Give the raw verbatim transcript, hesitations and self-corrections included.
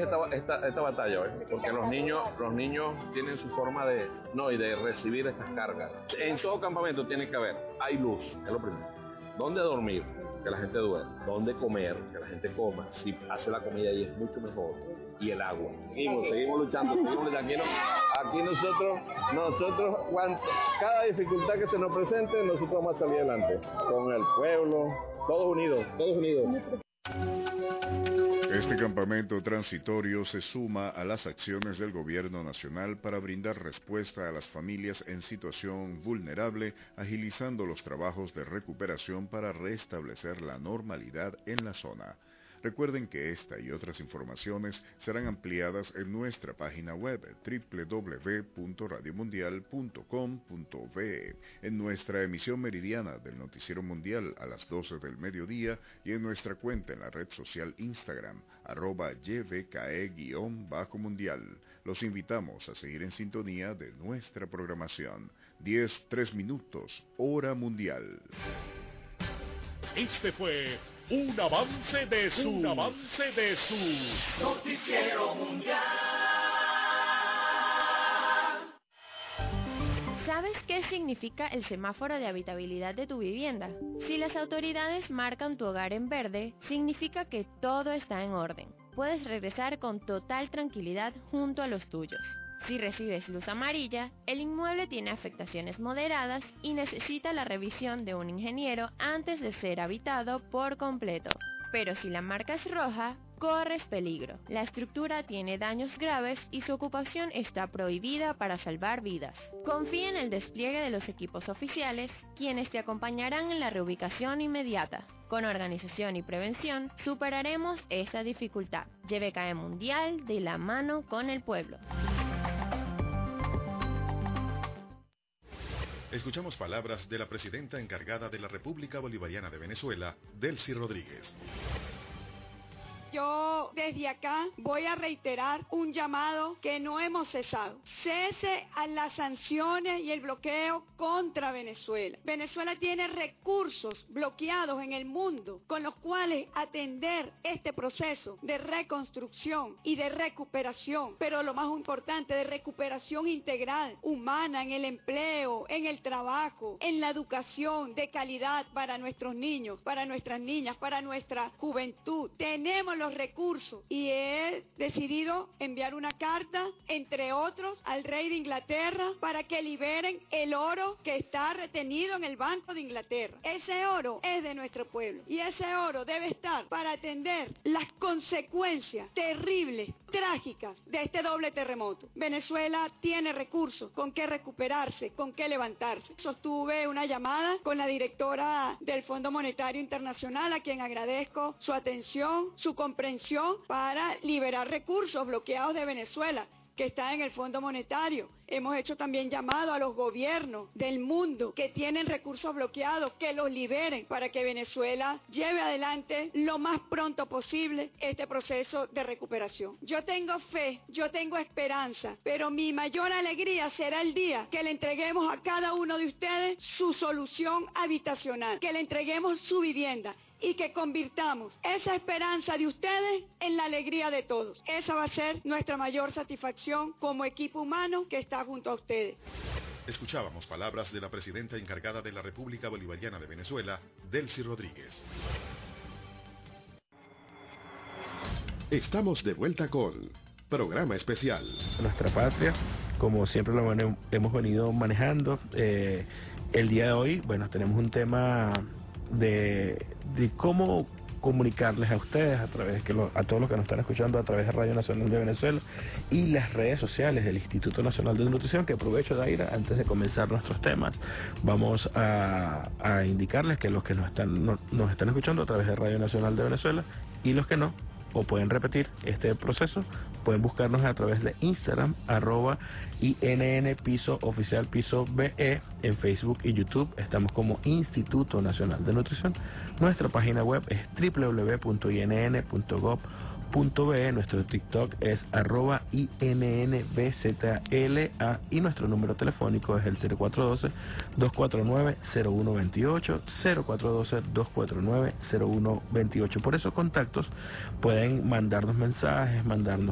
esta, esta, esta batalla, ¿ves? Porque los niños, los niños tienen su forma de, no, y de recibir estas cargas. En todo campamento tiene que haber, hay luz, es lo primero. ¿Dónde dormir? Que la gente duerma. ¿Dónde comer? Que la gente coma. Si hace la comida ahí es mucho mejor. Y el agua. Seguimos, seguimos luchando, seguimos luchando. Aquí, no, aquí nosotros, nosotros, cuanto, cada dificultad que se nos presente, nosotros vamos a salir adelante. Con el pueblo, todos unidos, todos unidos. Este campamento transitorio se suma a las acciones del Gobierno Nacional para brindar respuesta a las familias en situación vulnerable, agilizando los trabajos de recuperación para restablecer la normalidad en la zona. Recuerden que esta y otras informaciones serán ampliadas en nuestra página web doble u doble u doble u punto radio mundial punto com punto be, en nuestra emisión meridiana del Noticiero Mundial a las doce del mediodía y en nuestra cuenta en la red social Instagram, arroba ybke-mundial. Los invitamos a seguir en sintonía de nuestra programación. diez, tres minutos, hora mundial. Este fue un avance de su, un avance de su Noticiero Mundial. ¿Sabes qué significa el semáforo de habitabilidad de tu vivienda? Si las autoridades marcan tu hogar en verde, significa que todo está en orden. Puedes regresar con total tranquilidad junto a los tuyos. Si recibes luz amarilla, el inmueble tiene afectaciones moderadas y necesita la revisión de un ingeniero antes de ser habitado por completo. Pero si la marca es roja, corres peligro. La estructura tiene daños graves y su ocupación está prohibida para salvar vidas. Confía en el despliegue de los equipos oficiales, quienes te acompañarán en la reubicación inmediata. Con organización y prevención, superaremos esta dificultad. Y B K E Mundial de la mano con el pueblo. Escuchamos palabras de la presidenta encargada de la República Bolivariana de Venezuela, Delcy Rodríguez. Yo desde acá voy a reiterar un llamado que no hemos cesado. Cese a las sanciones y el bloqueo contra Venezuela. Venezuela tiene recursos bloqueados en el mundo con los cuales atender este proceso de reconstrucción y de recuperación, pero lo más importante, de recuperación integral, humana, en el empleo, en el trabajo, en la educación de calidad para nuestros niños, para nuestras niñas, para nuestra juventud. Tenemos los recursos y he decidido enviar una carta, entre otros, al rey de Inglaterra para que liberen el oro que está retenido en el Banco de Inglaterra. Ese oro es de nuestro pueblo y ese oro debe estar para atender las consecuencias terribles, trágicas de este doble terremoto. Venezuela tiene recursos con que recuperarse, con que levantarse. Sostuve una llamada con la directora del Fondo Monetario Internacional, a quien agradezco su atención, su comprensión para liberar recursos bloqueados de Venezuela, que está en el Fondo Monetario. Hemos hecho también llamado a los gobiernos del mundo que tienen recursos bloqueados, que los liberen para que Venezuela lleve adelante lo más pronto posible este proceso de recuperación. Yo tengo fe, yo tengo esperanza, pero mi mayor alegría será el día que le entreguemos a cada uno de ustedes su solución habitacional, que le entreguemos su vivienda y que convirtamos esa esperanza de ustedes en la alegría de todos. Esa va a ser nuestra mayor satisfacción como equipo humano que está junto a ustedes. Escuchábamos palabras de la presidenta encargada de la República Bolivariana de Venezuela, Delcy Rodríguez. Estamos de vuelta con Programa Especial. Nuestra patria, como siempre lo hemos venido manejando, eh, el día de hoy, bueno, tenemos un tema de, de cómo comunicarles a ustedes a través que lo, a todos los que nos están escuchando a través de Radio Nacional de Venezuela y las redes sociales del Instituto Nacional de Nutrición, que aprovecho, Daira, antes de comenzar nuestros temas, vamos a, a indicarles que los que nos están, no, nos están escuchando a través de Radio Nacional de Venezuela y los que no, o pueden repetir este proceso, pueden buscarnos a través de Instagram, arroba I N N piso oficial piso B E, en Facebook y YouTube estamos como Instituto Nacional de Nutrición. Nuestra página web es doble u doble u doble u punto i n n punto gov punto be, nuestro TikTok es arroba I N N B Z L A y nuestro número telefónico es el cero cuatro uno dos, dos cuatro nueve, cero uno dos ocho, cero cuatro uno dos, dos cuatro nueve, cero uno dos ocho. Por esos contactos pueden mandarnos mensajes, mandarnos